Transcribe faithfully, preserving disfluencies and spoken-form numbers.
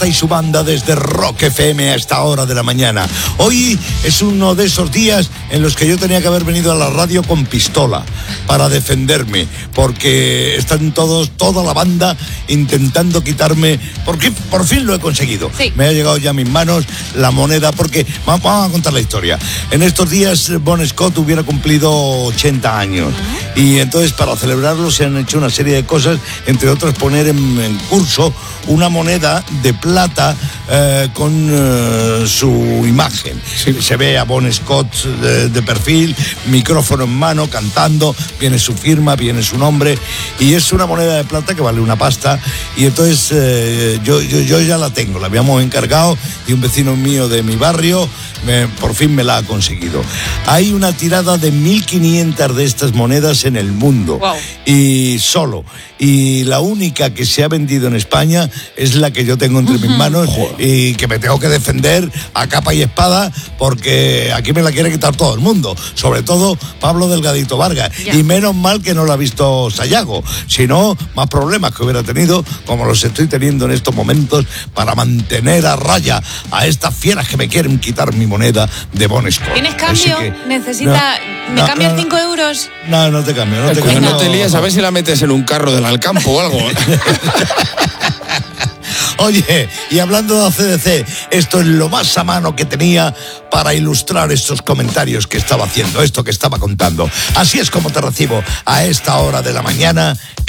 y su banda desde Rock F M a esta hora de la mañana. Hoy es uno de esos días en los que yo tenía que haber venido a la radio con pistola para defenderme, porque están todos, toda la banda intentando quitarme, porque por fin lo he conseguido. Sí. Me ha llegado ya a mis manos la moneda, porque vamos a contar la historia. En estos días Bon Scott hubiera cumplido ochenta años uh-huh. y entonces para celebrarlo se han hecho una serie de cosas, entre otras poner en, en curso una moneda de plata eh, con eh, su imagen. Sí. Se ve a Bon Scott de, de perfil, micrófono en mano, cantando, viene su firma, viene su nombre, y es una moneda de plata que vale una pasta, y entonces eh, yo, yo, yo ya la tengo, la habíamos encargado, y un vecino mío de mi barrio me, por fin me la ha conseguido. Hay una tirada de mil quinientas de estas monedas en el mundo. Wow. Y solo. Y la única que se ha vendido en España es la que yo tengo entre uh-huh. mis manos. Joder. Y que me tengo que defender a capa y espada, porque aquí me la quiere quitar todo el mundo, sobre todo Pablo Delgadito Vargas. Yeah. Y menos mal que no la ha visto Sayago, si no, más problemas que hubiera tenido, como los estoy teniendo en estos momentos, para mantener a raya a estas fieras que me quieren quitar mi moneda de Bon Scott. ¿Tienes cambio? Que, ¿Necesita? No, ¿Me no, cambias cinco no, euros? No, no te cambio, no te cambio. No, no te lías, a ver si la metes en un carro del Alcampo o algo. Oye, y hablando de A C D C, esto es lo más a mano que tenía para ilustrar estos comentarios que estaba haciendo, esto que estaba contando. Así es como te recibo a esta hora de la mañana